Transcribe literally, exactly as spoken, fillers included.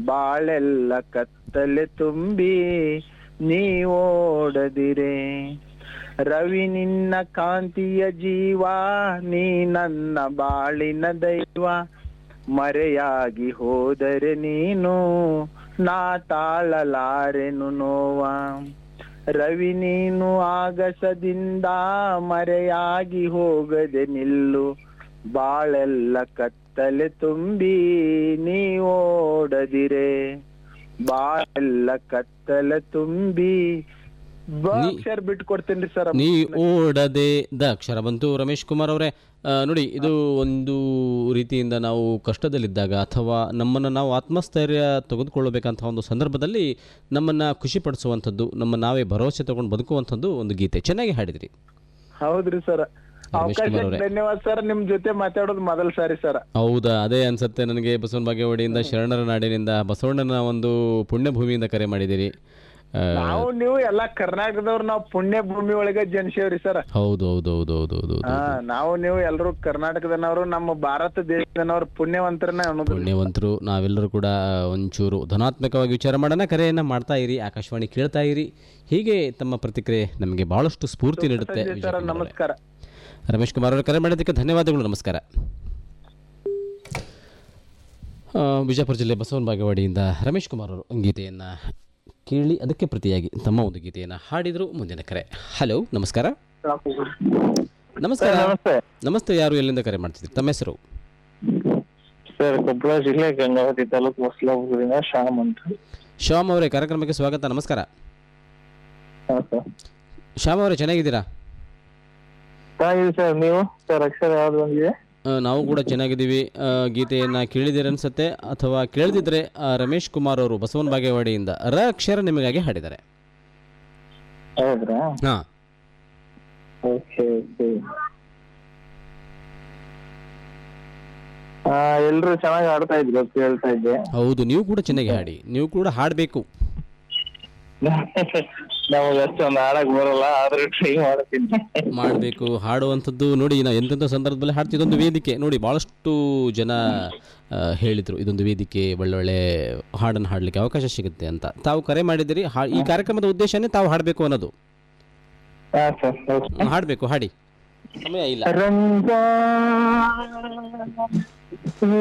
ಬಾಳೆಲ್ಲ ಕತ್ತಲೆ ತುಂಬಿ ನೀ ಓಡದಿರೆ. ರವಿ ನಿನ್ನ ಕಾಂತಿಯ ಜೀವ, ನೀ ನನ್ನ ಬಾಳಿನ ದೈವ. ಮರೆಯಾಗಿ ಹೋದರೆ ನೀನು ನಾ ತಾಳಲಾರೆನು ನೋವ. ರವಿ ನೀನು ಆಗಸದಿಂದ ಮರೆಯಾಗಿ ಹೋಗದೆ ನಿಲ್ಲು. ಬಾಳೆಲ್ಲ ಕತ್ತಲೆ ತುಂಬಿ ನೀ ಓಡದಿರೆ. ಬಾಳೆಲ್ಲ ಕತ್ತಲೆ ತುಂಬಿ ಬ ಅಕ್ಷರ ಬಿಟ್ಟು ಕೊಡ್ತೇನ್ರಿ ಸರ್. ನೀ ಓಡದೆ ದ ಅಕ್ಷರ ಬಂತು. ರಮೇಶ್ ಕುಮಾರ್ ಅವರೇ, ನೋಡಿ, ಇದು ಒಂದು ರೀತಿಯಿಂದ ನಾವು ಕಷ್ಟದಲ್ಲಿದ್ದಾಗ ಅಥವಾ ನಮ್ಮನ್ನು ನಾವು ಆತ್ಮಸ್ಥೈರ್ಯ ತೆಗೆದುಕೊಳ್ಳಬೇಕಂತ ಒಂದು ಸಂದರ್ಭದಲ್ಲಿ ನಮ್ಮನ್ನು ಖುಷಿಪಡಿಸುವಂಥದ್ದು, ನಮ್ಮ ನಾವೇ ಭರವಸೆ ತಗೊಂಡು ಬದುಕುವಂಥದ್ದು ಒಂದು ಗೀತೆ. ಚೆನ್ನಾಗಿ ಹಾಡಿದ್ರಿ. ಹೌದ್ರಿ ಸರ್, ಧನ್ಯವಾದ ಸರ್. ನಿಮ್ ಜೊತೆ ಮಾತಾಡೋದು ಮೊದಲ ಸಾರಿ ಸರ್. ಹೌದಾ? ಅದೇ ಅನ್ಸುತ್ತೆ ನನಗೆ. ಬಸವನ ಬಾಗೇವಾಡಿಯಿಂದ, ಶರಣರ ನಾಡಿನಿಂದ, ಬಸವಣ್ಣನ ಒಂದು ಪುಣ್ಯ ಭೂಮಿಯಿಂದ ಕರೆ ಮಾಡಿದಿರಿ. ನಾವು ನೀವು ಎಲ್ಲಾ ಕರ್ನಾಟಕದವ್ರು, ನಾವು ಪುಣ್ಯ ಭೂಮಿ ಒಳಗೆ ಜನಿಸೇವ್ರಿ ಸರ್. ಹೌದು ಹೌದು ಹೌದು ಹೌದು ಹೌದು. ನಾವು ನೀವು ಎಲ್ಲರೂ ಕರ್ನಾಟಕದನವರು, ನಮ್ಮ ಭಾರತ ದೇಶದನವರು ಪುಣ್ಯವಂತರನ್ನ ಅನ್ನೋದು. ಪುಣ್ಯವಂತರು ನಾವೆಲ್ಲರೂ ಕೂಡ ಒಂಚೂರು ಧನಾತ್ಮಕವಾಗಿ ವಿಚಾರ ಮಾಡೋಣ. ಕರೆಯನ್ನ ಮಾಡ್ತಾ ಇರಿ, ಆಕಾಶವಾಣಿ ಕೇಳ್ತಾ ಇರಿ. ಹೀಗೆ ತಮ್ಮ ಪ್ರತಿಕ್ರಿಯೆ ನಮಗೆ ಬಹಳಷ್ಟು ಸ್ಫೂರ್ತಿ ನೀಡುತ್ತೆ. ನಮಸ್ಕಾರ. ರಮೇಶ್ ಕುಮಾರ್ ಅವರು ಕರೆ ಮಾಡಿದ್ದಕ್ಕೆ ಧನ್ಯವಾದಗಳು. ನಮಸ್ಕಾರ. ಬಿಜಾಪುರ ಜಿಲ್ಲೆ ಬಸವನ ಬಾಗೇವಾಡಿಯಿಂದ ರಮೇಶ್ ಕುಮಾರ್ ಅವರು ಗೀತೆಯನ್ನು ಕೇಳಿ ಅದಕ್ಕೆ ಪ್ರತಿಯಾಗಿ ತಮ್ಮ ಒಂದು ಗೀತೆಯನ್ನು ಹಾಡಿದರು. ಮುಂದಿನ ಕರೆ. ಹಲೋ, ನಮಸ್ಕಾರ. ನಮಸ್ಕಾರ. ನಮಸ್ತೆ. ಯಾರು, ಎಲ್ಲಿಂದ ಕರೆ ಮಾಡ್ತಿದ್ರಿ? ತಮ್ಮ ಹೆಸರು? ಸರ್, ಕೊಪ್ಪಳ ಜಿಲ್ಲೆ ಗಂಗಾವತಿ ತಾಲೂಕು ಹೊಸಲಾಪುರದಿಂದ ಶ್ಯಾಮ್ ಅಂತ. ಶ್ಯಾಮ್ ಅವರೇ, ಕಾರ್ಯಕ್ರಮಕ್ಕೆ ಸ್ವಾಗತ. ನಮಸ್ಕಾರ. ಶ್ಯಾಮ್ ಅವರೇ, ಚೆನ್ನಾಗಿದ್ದೀರಾ? ಚೆನ್ನಾಗಿದೆ ಸರ್. ನೀವು ಸರ್, ಅಕ್ಷರ ಯಾವ್ದು ಬಂದಿದೆ? ನಾವು ಕೂಡ ಚೆನ್ನಾಗಿದ್ದೀವಿ. ಗೀತೆಯನ್ನು ಕೇಳಿದಿರ ಅನ್ಸುತ್ತೆ, ಅಥವಾ ಕೇಳದಿದ್ರೆ ರಮೇಶ್ ಕುಮಾರ್ ಅವರು ಬಸವನ ಬಾಗೇವಾಡಿಯಿಂದ ರ ಅಕ್ಷರ ನಿಮಗಾಗಿ ಹಾಡಿದ್ದಾರೆ. ಹೌದ್ರಾ? ಹಾ, ಓಕೆ ಓಕೆ. ಎಲ್ರು ಚೆನ್ನಾಗಿ ಹಾಡ್ತಾ ಇದ್ರು, ಕೇಳ್ತಾ ಇದ್ದೆ. ಹೌದು, ನೀವು ಕೂಡ ಚೆನ್ನಾಗಿ ಹಾಡಿ. ನೀವು ಕೂಡ ಹಾಡಬೇಕು. ನಮಗೆ ಅಷ್ಟೊಂದು ಹಾಡಕ್ ಬರಲ್ಲ, ಆದ್ರೆ ಟ್ರೈ ಮಾಡ್ತೀನಿ. ಮಾಡಬೇಕು, ಹಾಡುವಂಥದ್ದು. ನೋಡಿ, ನಾವು ಎಂತೆಂಥ ಸಂದರ್ಭದಲ್ಲಿ ಹಾಡ್ತೀವಿ. ಇದೊಂದು ವೇದಿಕೆ ನೋಡಿ, ಭಾಳಷ್ಟು ಜನ ಹೇಳಿದರು, ಇದೊಂದು ವೇದಿಕೆ, ಒಳ್ಳೊಳ್ಳೆ ಹಾಡನ್ನು ಹಾಡಲಿಕ್ಕೆ ಅವಕಾಶ ಸಿಗುತ್ತೆ ಅಂತ. ತಾವು ಕರೆ ಮಾಡಿದಿರಿ. ಈ ಕಾರ್ಯಕ್ರಮದ ಉದ್ದೇಶನೇ ತಾವು ಹಾಡಬೇಕು ಅನ್ನೋದು. ಹಾಡಬೇಕು, ಹಾಡಿ. ಸಮಯ ಇಲ್ಲ.